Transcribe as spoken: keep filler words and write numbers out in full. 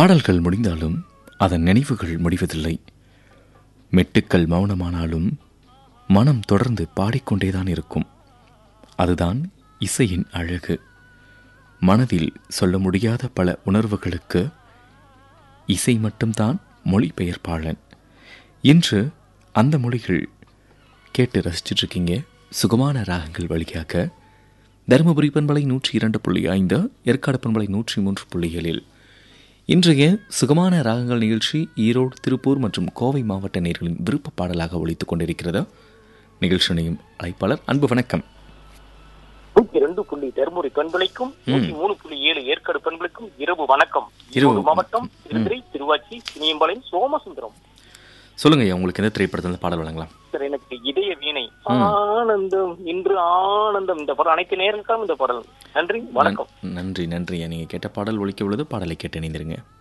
பாடல்கள் முடிந்தாலும் அதன் நினைவுகள் முடிவதில்லை. மெட்டுக்கள் மௌனமானாலும் மனம் தொடர்ந்து பாடிக்கொண்டேதான் இருக்கும். அதுதான் இசையின் அழகு. மனதில் சொல்ல முடியாத பல உணர்வுகளுக்கு இசை மட்டும்தான் மொழிபெயர்ப்பாளன். இன்று அந்த மொழிகள் கேட்டு ரசிச்சுட்ருக்கீங்க சுகமான ராகங்கள் வழியாக. தருமபுரி பண்பலை நூற்றி இரண்டு புள்ளி ஐந்து, ஏற்காடு பண்பலை நூற்றி மூன்று புள்ளி ஏழில் இன்றைய சுகமான ராகங்கள் நிகழ்ச்சி ஈரோடு, திருப்பூர் மற்றும் கோவை மாவட்ட நேயர்களின் விருப்ப பாடலாக ஒலித்துக் கொண்டிருக்கிறது. நிகழ்ச்சியும் அழைப்பாளர், அன்பு வணக்கம். நூற்றி இரண்டு புள்ளி தருமபுரி பண்பலைக்கும் நூற்றி மூணு புள்ளி ஏழு ஏற்காடு பண்பலைக்கும் இரவு வணக்கம். ஈரோடு மாவட்டம் திருந்திரை திருவாச்சி சினியம்பாளையம் சோமசுந்தரம். சொல்லுங்க ஐயா, உங்களுக்கு எந்த திரைப்படத்தில் பாடல் வழங்கலாம்? சார், எனக்கு இதய வீணை ஆனந்தம் இன்று ஆனந்தம் இந்த பாடல் அனைத்து நேரங்களுக்கும் இந்த பாடல். நன்றி, வணக்கம். நன்றி நன்றி. நீங்க கேட்ட பாடல் ஒலிக்க உள்ளது. பாடலை கேட்டு இணைந்திருங்க.